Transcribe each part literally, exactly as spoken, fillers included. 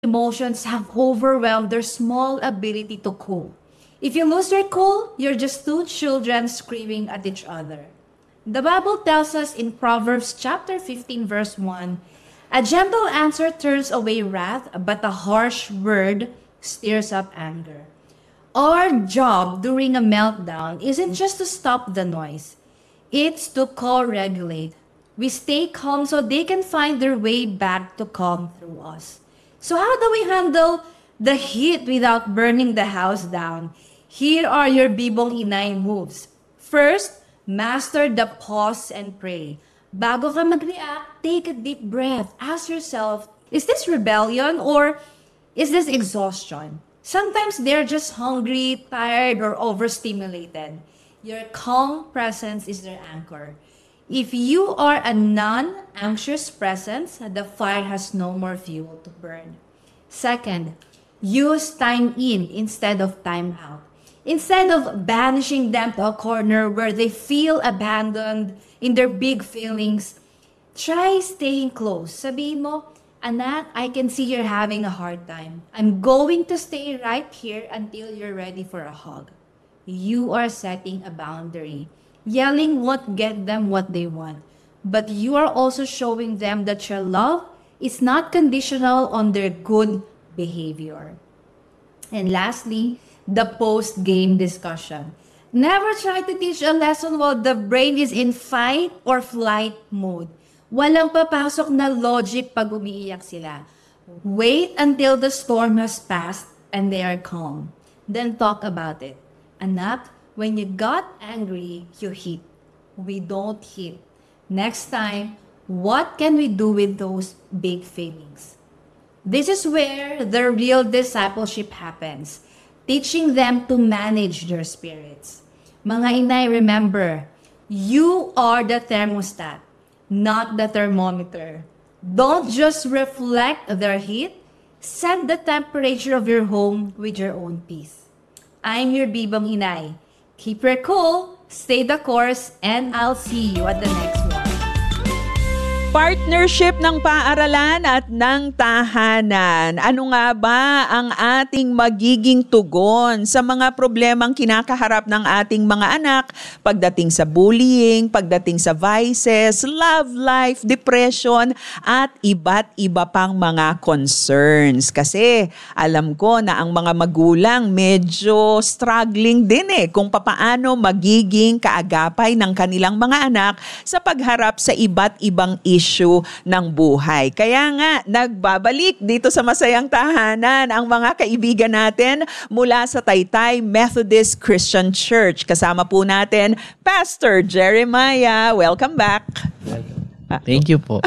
emotions have overwhelmed their small ability to cope. If you lose your cool, you're just two children screaming at each other. The Bible tells us in Proverbs chapter fifteen verse one, a gentle answer turns away wrath, but a harsh word stirs up anger. Our job during a meltdown isn't just to stop the noise. It's to co-regulate. We stay calm so they can find their way back to calm through us. So how do we handle the heat without burning the house down? Here are your Bibong Inay moves. First, master the pause and pray. Bago ka mag-react, take a deep breath. Ask yourself, is this rebellion or is this exhaustion? Sometimes they're just hungry, tired, or overstimulated. Your calm presence is their anchor. If you are a non-anxious presence, the fire has no more fuel to burn. Second, use time in instead of time out. Instead of banishing them to a corner where they feel abandoned in their big feelings, try staying close. Sabihin mo, anak, I can see you're having a hard time. I'm going to stay right here until you're ready for a hug. You are setting a boundary. Yelling won't get them what they want. But you are also showing them that your love is not conditional on their good behavior. And lastly, the post-game discussion. Never try to teach a lesson while the brain is in fight or flight mode. Walang papasok na logic pag umiiyak sila. Wait until the storm has passed and they are calm. Then talk about it. Anak, when you got angry, you hit. We don't hit. Next time, what can we do with those big feelings? This is where the real discipleship happens. Teaching them to manage their spirits. Mga inay, remember, you are the thermostat, not the thermometer. Don't just reflect their heat. Set the temperature of your home with your own peace. I'm your Bibong Inay. Keep your cool, stay the course, and I'll see you at the next one. Partnership ng paaralan at ng tahanan. Ano nga ba ang ating magiging tugon sa mga problemang kinakaharap ng ating mga anak pagdating sa bullying, pagdating sa vices, love life, depression, at iba't iba pang mga concerns? Kasi alam ko na ang mga magulang medyo struggling din eh kung papaano magiging kaagapay ng kanilang mga anak sa pagharap sa iba't ibang issue issue ng buhay. Kaya nga, nagbabalik dito sa Masayang Tahanan ang mga kaibigan natin mula sa Taytay Methodist Christian Church. Kasama po natin, Pastor Jeremiah. Welcome back. Welcome. Thank you po.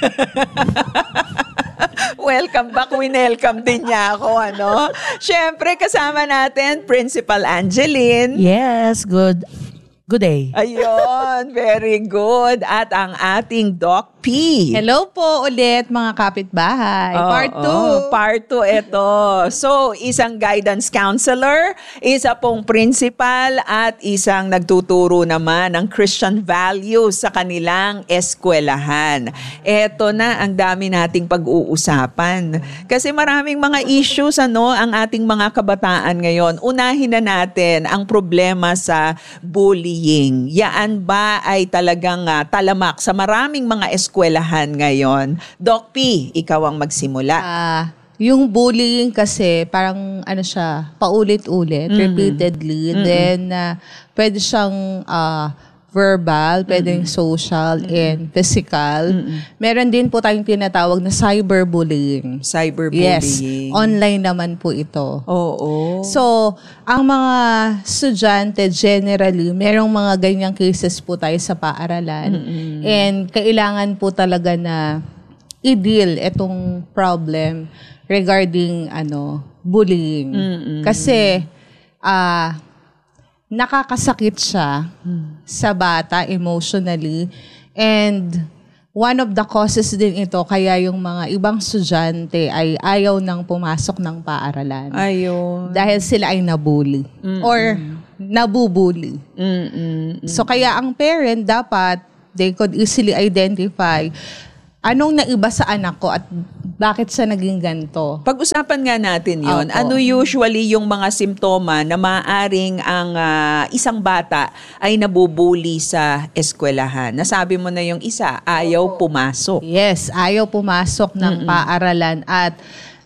Welcome back. Winelcome din niya ako, ano? Siyempre, kasama natin, Principal Angeline. Yes, good. Good day. Ayun, very good. At ang ating Doc P. Hello po ulit mga kapitbahay. Oh, part two. Oh, part two ito. So, isang guidance counselor, isa pong principal at isang nagtuturo naman ng Christian values sa kanilang eskwelahan. Ito na ang dami nating pag-uusapan. Kasi maraming mga issues ano ang ating mga kabataan ngayon. Unahin na natin ang problema sa bullying. Yaan ba ay talagang uh, talamak sa maraming mga eskwelahan ngayon? Doc P, ikaw ang magsimula. Ah, uh, yung bullying kasi parang ano siya, paulit-ulit, mm-hmm. repeatedly. Mm-hmm. Then uh, pwede siyang uh, verbal, pwedeng mm-hmm. social, mm-hmm. and physical. Mm-hmm. Meron din po tayong tinatawag na cyberbullying. Cyberbullying. Yes, online naman po ito. Oo. So, ang mga estudyante generally, merong mga ganyang cases po tayo sa paaralan. Mm-hmm. And kailangan po talaga na i-deal itong problem regarding ano bullying. Mm-hmm. Kasi, ah, uh, nakakasakit siya hmm. sa bata emotionally, and one of the causes din ito kaya yung mga ibang estudyante ay ayaw nang pumasok ng paaralan. Ayun. Dahil sila ay nabully mm-mm. or nabubully. Mm-mm. So kaya ang parent dapat they could easily identify anong naiba sa anak ko at bakit siya naging ganito. Pag-usapan nga natin yon. Opo. Ano usually yung mga simptoma na maaring ang ah, isang bata ay nabubuli sa eskwelahan? Nasabi mo na yung isa, ayaw pumasok. Yes, ayaw pumasok ng paaralan at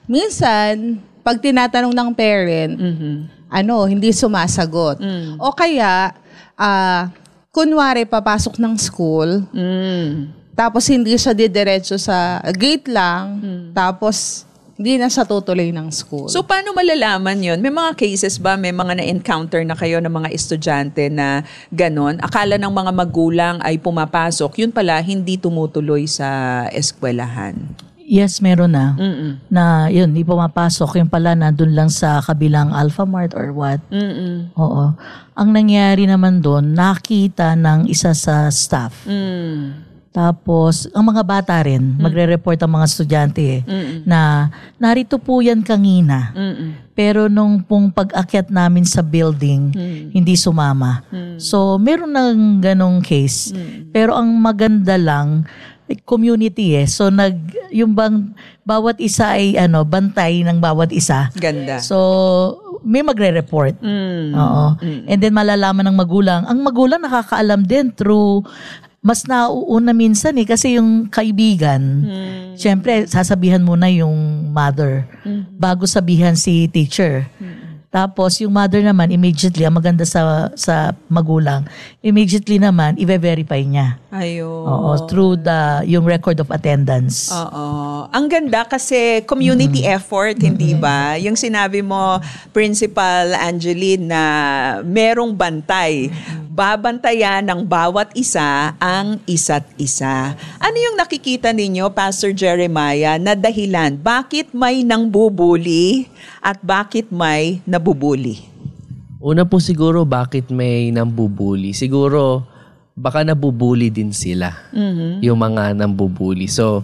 minsan, pag tinatanong ng parent, ano, hindi sumasagot. O kaya, ah, kunwari papasok ng school, Mm. tapos hindi siya didiretso sa gate lang, tapos hindi na siya tutuloy ng school. So paano malalaman yon? May mga cases ba, may mga na-encounter na kayo ng mga estudyante na ganon? Akala ng mga magulang ay pumapasok, yun pala hindi tumutuloy sa eskwelahan. Yes, meron na. Mm-mm. Na yun, di pumapasok. Yung pala nandun lang sa kabilang Alpha Mart or what. Mm-mm. Oo. Ang nangyari naman doon, nakita ng isa sa staff. Mm. Tapos, ang mga bata rin, magre-report ang mga estudyante eh, na narito po yan kanina. Mm-mm. Pero nung pong pag-akyat namin sa building, hindi sumama. So, meron ng ganong case. Pero ang maganda lang, community eh. So, nag, yung bang bawat isa ay ano, bantay ng bawat isa. Ganda. So, may magre-report. Mm. Oo. And then malalaman ng magulang. Ang magulang nakakaalam din through mas nauuna minsan eh kasi yung kaibigan, Hmm. syempre sasabihan muna yung mother bago sabihan si teacher. Tapos yung mother naman immediately, ang maganda sa sa magulang, immediately naman i-verify niya. Ayun. Oo, through the yung record of attendance. Oo. Ang ganda kasi community effort, hindi ba? Yung sinabi mo, Principal Angeline, na merong bantay. Babantayan ng bawat isa ang isa't isa. Ano yung nakikita ninyo, Pastor Jeremiah, na dahilan? Bakit may nangbubuli at bakit may nabubuli? Una po siguro, bakit may nambubuli? Siguro, baka nabubuli din sila. Yung mga nambubuli. So,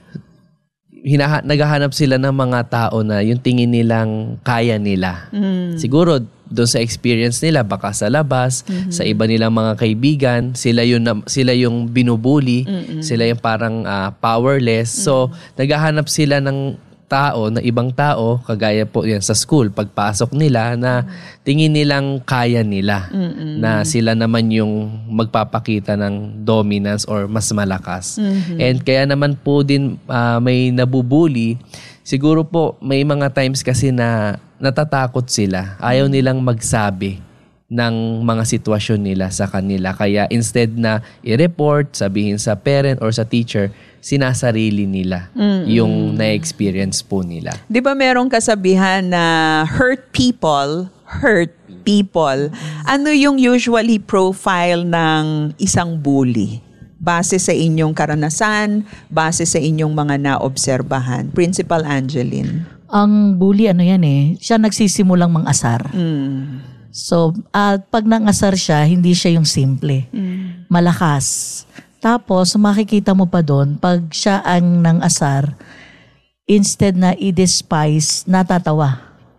hinaha- naghahanap sila ng mga tao na yung tingin nilang kaya nila. Siguro, doon sa experience nila, baka sa labas, sa iba nilang mga kaibigan, sila yung, na- sila yung binubuli, sila yung parang ah, powerless. So, naghahanap sila ng tao, na ibang tao, kagaya po yan sa school, pagpasok nila, na tingin nilang kaya nila, na sila naman yung magpapakita ng dominance or mas malakas. And kaya naman po din ah, may nabubuli. Siguro po, may mga times kasi na natatakot sila. Ayaw nilang magsabi ng mga sitwasyon nila sa kanila. Kaya instead na i-report, sabihin sa parent or sa teacher, sinasarili nila yung na-experience po nila. Di ba merong kasabihan na hurt people, hurt people? Ano yung usually profile ng isang bully? Base sa inyong karanasan, base sa inyong mga naobserbahan. Principal Angeline. Ang bully ano yan eh, siya nagsisimulang mang-asar. Mm. So, at pag nang-asar siya, hindi siya yung simple. Malakas. Tapos, makikita mo pa doon, pag siya ang nang-asar, instead na i-despise, natatawa.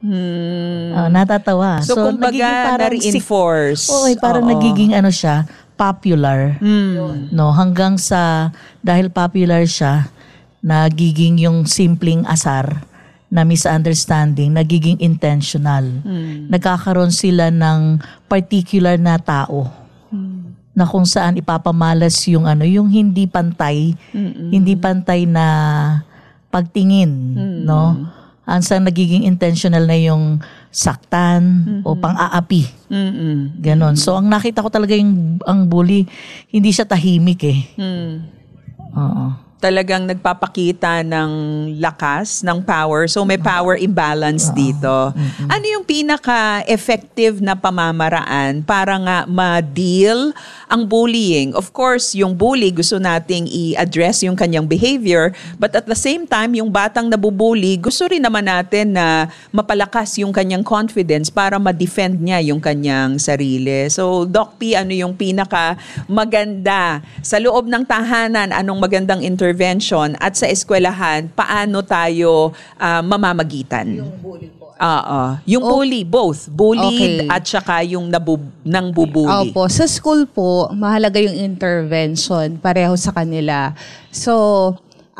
Hmm. Ah, natatawa. So, kumbaga, na-reinforce. Oo, eh, parang Oo. nagiging ano siya, popular. Hmm. No, hanggang sa, dahil popular siya, nagiging yung simpleng asar, na misunderstanding, nagiging intentional. Nagkakaroon sila ng particular na tao na kung saan ipapamalas yung ano, yung hindi pantay, hindi pantay na pagtingin, no? Ang saan nagiging intentional na yung saktan o pang-aapi. Mm-mm. Ganon. So ang nakita ko talaga yung ang bully, hindi siya tahimik eh. Mm. Oo. Talagang nagpapakita ng lakas, ng power. So may power imbalance dito. Ano yung pinaka-effective na pamamaraan para nga ma-deal ang bullying? Of course, yung bully, gusto nating i-address yung kanyang behavior. But at the same time, yung batang nabubully, gusto rin naman natin na mapalakas yung kanyang confidence para ma-defend niya yung kanyang sarili. So, Doc P, ano yung pinaka-maganda sa loob ng tahanan? Anong magandang intervention? At sa eskwelahan, paano tayo uh, mamamagitan? Yung bully po. Oo. Yung Oh. bully, both. Bullied Okay. at saka yung nabu- nang bubuli. Opo. Sa school po, mahalaga yung intervention pareho sa kanila. So,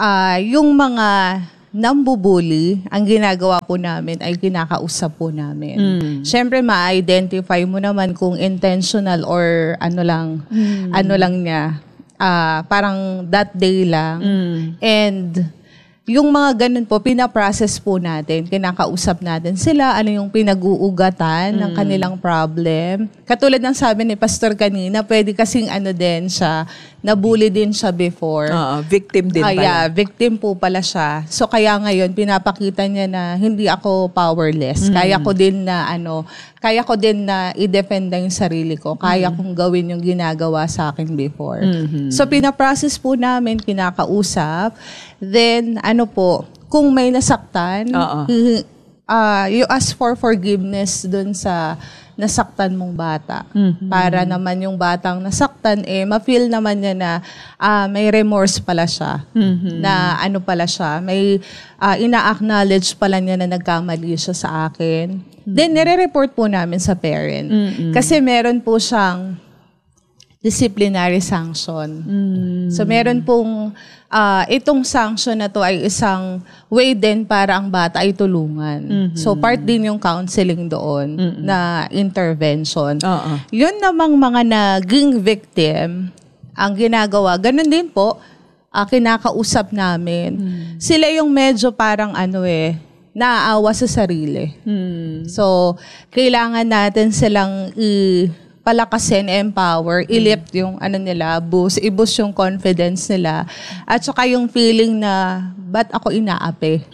ah yung mga nambubuli, ang ginagawa po namin ay kinakausap po namin. Mm. Siyempre, ma-identify mo naman kung intentional or ano lang, Mm. ano lang niya, ah parang that day lang. Mm. And yung mga ganun po, pinaprocess po natin, kinakausap natin sila, ano yung pinag-uugatan ng kanilang problem. Katulad ng sabi ni Pastor kanina, pwede kasing ano din siya, nabully din siya before. Oo, victim din Ah, pala. yeah, victim po pala siya. So kaya ngayon pinapakita niya na hindi ako powerless. Kaya ko din na ano, kaya ko din na i-defend yung sarili ko. Kaya kong gawin yung ginagawa sa akin before. So pinaprocess po namin, kinakausap. Then ano po, kung may nasaktan, Oo. hi- ah, you ask for forgiveness dun sa nasaktan mong bata. Para naman yung batang nasaktan, eh, ma-feel naman niya na ah, may remorse pala siya. Na ano pala siya, may ah, ina-acknowledge pala niya na nagkamali siya sa akin. Then, nire-report po namin sa parent. Kasi meron po siyang disciplinary sanction. So, meron pong, ah, itong sanction na to ay isang way din para ang bata ay tulungan. So, part din yung counseling doon na intervention. Oo. Yun namang mga naging victim, ang ginagawa, ganun din po, ah, kinakausap namin. Sila yung medyo parang ano eh, naaawa sa sarili. So, kailangan natin silang i- palakasin, empower, i-lift yung ano nila, boost, i-boost yung confidence nila. At saka yung feeling na, ba't ako inaapi?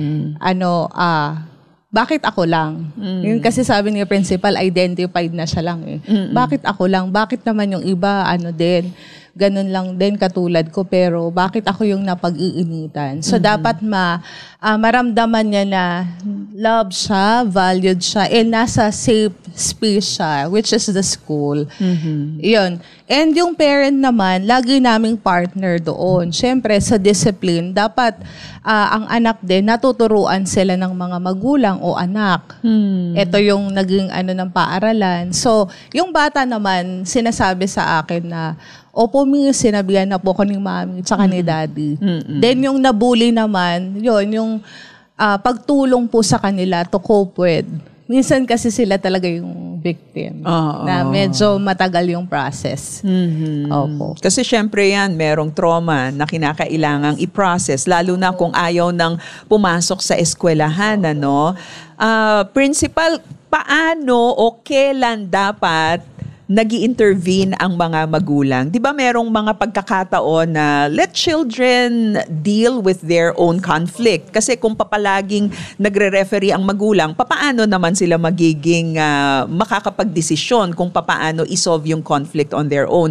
Ano, ah, bakit ako lang? Yun kasi sabi ni principal, identified na siya lang eh. Bakit ako lang? Bakit naman yung iba, ano din, ganun lang din katulad ko, pero bakit ako yung napag-iinitan? So, dapat ma, ah, maramdaman niya na love siya, valued siya, and nasa safe space siya, which is the school. Yun. And yung parent naman, lagi naming partner doon. Siyempre, sa discipline, dapat ah, ang anak din, natuturuan sila ng mga magulang o anak. Ito yung naging ano ng paaralan. So, yung bata naman, sinasabi sa akin na, opo, mi, sinabihan na po ko ni mami tsaka ni daddy. Then yung nabully naman, yun, yung ah, pagtulong po sa kanila to cope with. Minsan kasi sila talaga yung victim. Oo. Na medyo matagal yung process. Opo. Kasi syempre yan, merong trauma na kinakailangang i-process, lalo na kung ayaw nang pumasok sa eskwelahan, ano. Ah, principal, paano o kailan dapat nag-i-intervene ang mga magulang? Di ba merong mga pagkakataon na let children deal with their own conflict? Kasi kung papalaging nagre-referee ang magulang, papaano naman sila magiging uh, makakapag-desisyon kung papaano isolve yung conflict on their own?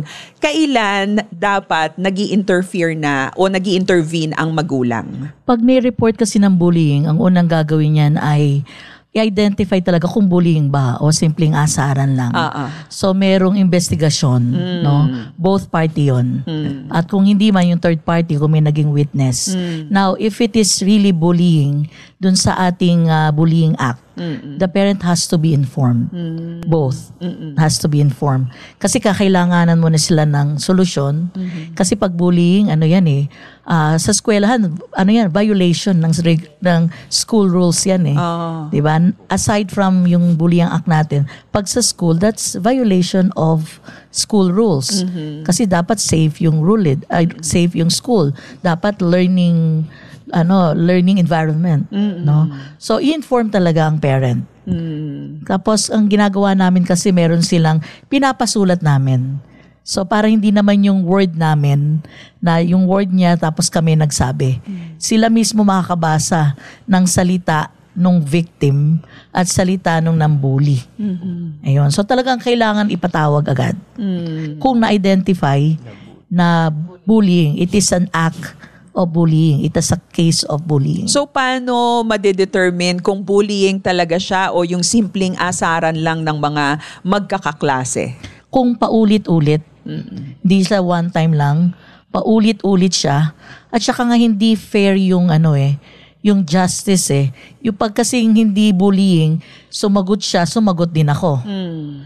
Kailan dapat nag-i-interfere na o nag-i-intervene ang magulang? Pag may report kasi ng bullying, ang unang gagawin niyan ay i-identify talaga kung bullying ba o simpleng asaran lang. Ah, ah. So merong investigasyon, no? Both party 'yon. At kung hindi man yung third party, kung may naging witness. Now, if it is really bullying dun sa ating uh, bullying act, the parent has to be informed. Both has to be informed. Kasi kakailanganan mo na sila ng solusyon. Kasi pag bullying, ano yan eh, uh, sa eskwelahan, ano yan, violation ng, ng school rules yan eh. Oh. Diba? Aside from yung bullying act natin, pag sa school, that's violation of school rules. Kasi dapat safe yung rule, uh, safe yung school. Dapat learning ano learning environment, no? So i-inform talaga ang parent. Mm. Tapos ang ginagawa namin kasi meron silang pinapasulat namin. So para hindi naman yung word namin na yung word niya tapos kami nagsabi. Mm. Sila mismo makakabasa ng salita nung victim at salita nung nambully. Mm-hmm. Ayun. So talagang kailangan ipatawag agad. Mm. Kung na-identify na bullying, it is an act of bullying. It is a case of bullying. So, paano madedetermine kung bullying talaga siya o yung simpleng asaran lang ng mga magkakaklase? Kung paulit-ulit, mm-hmm. hindi siya one time lang, paulit-ulit siya, at saka nga hindi fair yung ano eh, yung justice eh. Yung pagkasing hindi bullying, sumagot siya, sumagot din ako. Mm.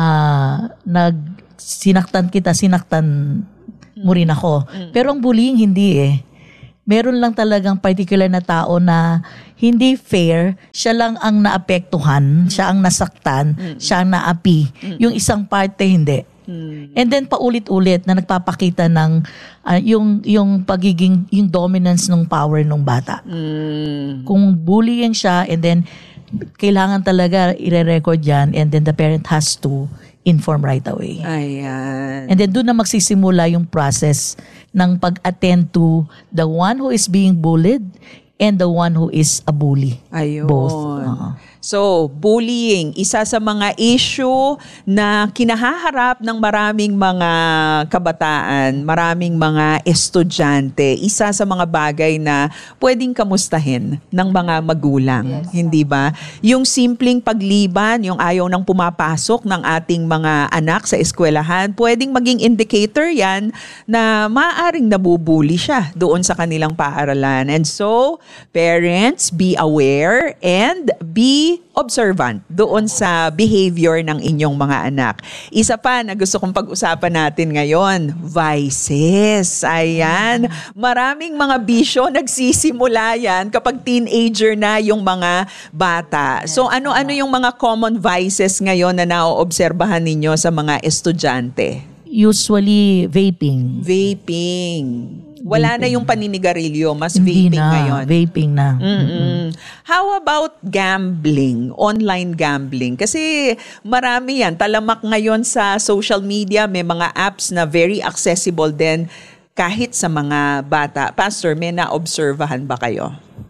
Uh, nag, sinaktan kita, sinaktan mo rin ako. Mm. Pero ang bullying, hindi eh. meron lang talagang particular na tao na hindi fair, siya lang ang naapektuhan, siya ang nasaktan, siya ang naapi. Yung isang parte hindi. And then paulit-ulit na nagpapakita ng uh, yung yung pagiging yung dominance ng power ng bata. Mm. Kung bullying siya and then kailangan talaga ire-record yan and then the parent has to inform right away. Ayan. And then doon na magsisimula yung process ng pag-attend to the one who is being bullied and the one who is a bully. Ayun. Both. Uh-huh. So, bullying, isa sa mga issue na kinahaharap ng maraming mga kabataan, maraming mga estudyante. Isa sa mga bagay na pwedeng kamustahin ng mga magulang, yes, hindi ba? Yung simpleng pagliban, yung ayaw nang pumapasok ng ating mga anak sa eskwelahan, pwedeng maging indicator yan na maaaring nabubully siya doon sa kanilang paaralan. And so, parents, be aware and be observant doon sa behavior ng inyong mga anak. Isa pa na gusto kong pag-usapan natin ngayon, vices. Ayan. Maraming mga bisyo nagsisimula yan kapag teenager na yung mga bata. So ano-ano yung mga common vices ngayon na naoobserbahan ninyo sa mga estudyante? Usually vaping. Vaping. Wala na yung paninigarilyo, mas Hindi vaping na, ngayon. Vaping na. Mm-mm. How about gambling, online gambling? Kasi marami yan. Talamak ngayon sa social media, may mga apps na very accessible din kahit sa mga bata. Pastor, may na-observahan ba kayo?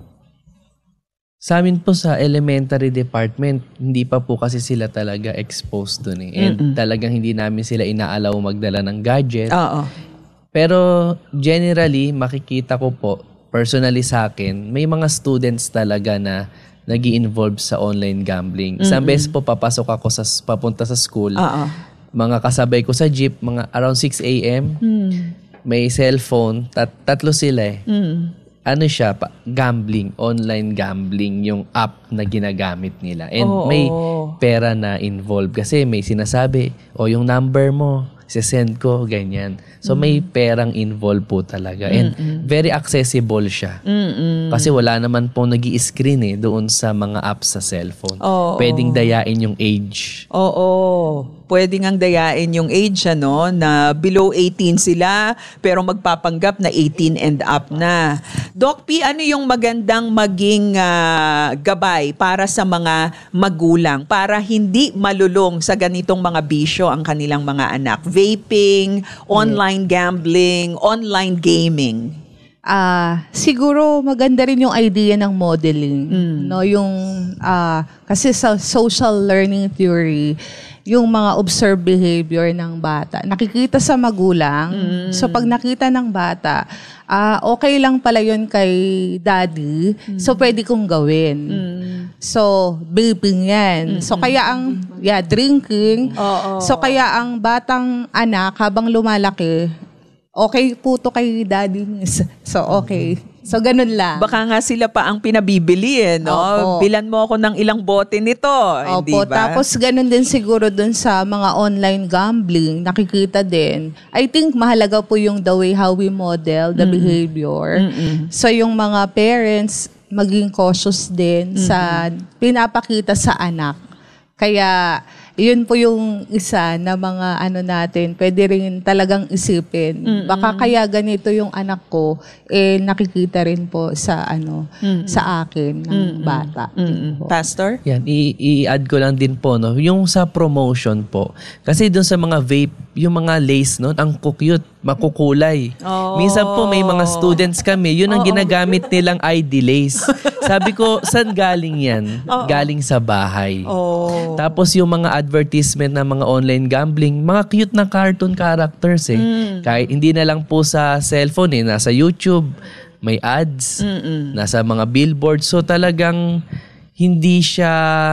Sa amin po sa elementary department, hindi pa po kasi sila talaga exposed dun eh. And Mm-mm. talagang hindi namin sila inaalaw magdala ng gadget. Oo. Pero generally, makikita ko po, personally sa akin, may mga students talaga na nag-i-involve sa online gambling. Isang beses po papasok ako sa papunta sa school. Oo. Mga kasabay ko sa jeep, mga around six a.m. May cellphone, tat- tatlo sila eh. Ano siya, pa, gambling, online gambling, yung app na ginagamit nila. And Oo. may pera na involved kasi may sinasabi, o yung number mo, sisend ko, ganyan. So may perang involved po talaga. And very accessible siya. Mm-mm. Kasi wala naman po nag-i-screen eh doon sa mga apps sa cellphone. Oo. Pwedeng dayain yung age. Oo. Pwede ngang dayain yung age, ano, na below eighteen sila, pero magpapanggap na eighteen and up na. Doc P, ano yung magandang maging ah, gabay para sa mga magulang para hindi malulong sa ganitong mga bisyo ang kanilang mga anak? Vaping, online gambling, online gaming. Ah, siguro maganda rin yung idea ng modeling, no, yung ah kasi sa social learning theory, yung mga observed behavior ng bata nakikita sa magulang. So pag nakita ng bata, ah okay lang pala yun kay daddy, so pwede kong gawin. So vaping yan. So kaya ang yeah, drinking. So kaya ang batang anak habang lumalaki, okay po to kay daddy. So, okay. So, ganun lang. Baka nga sila pa ang pinabibili eh, no? Opo. Bilan mo ako ng ilang bote nito, hindi Opo, ba? tapos ganun din siguro dun sa mga online gambling, nakikita din. I think mahalaga po yung the way how we model the behavior. So, yung mga parents, maging cautious din sa pinapakita sa anak. Kaya, yun po yung isa na mga ano natin, pwede rin talagang isipin. Baka kaya ganito yung anak ko, eh nakikita rin po sa ano, sa akin ng bata. Mm-mm. Pastor? Yan, i- i-add ko lang din po, no? Yung sa promotion po. Kasi doon sa mga vape, yung mga lace, no? Ang cute, makukulay. Oh. Minsan po may mga students kami, yun ang ginagamit nilang I D lace. Sabi ko, saan galing yan? Galing sa bahay. Oh. Tapos yung mga advertisement ng mga online gambling, mga cute na cartoon characters eh. Kahit hindi na lang po sa cellphone eh, nasa YouTube, may ads, nasa mga billboard. So talagang hindi siya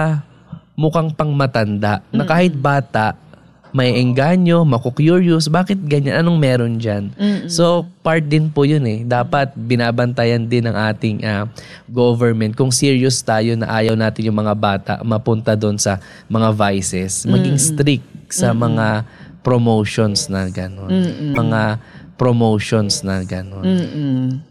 mukhang pangmatanda. Na kahit bata, may engganyo, maku-curious, bakit ganyan? Anong meron dyan? So, part din po yun eh. Dapat binabantayan din ng ating uh, government kung serious tayo na ayaw natin yung mga bata mapunta doon sa mga vices. Maging strict sa mga promotions na gano'n. Mga promotions na gano'n.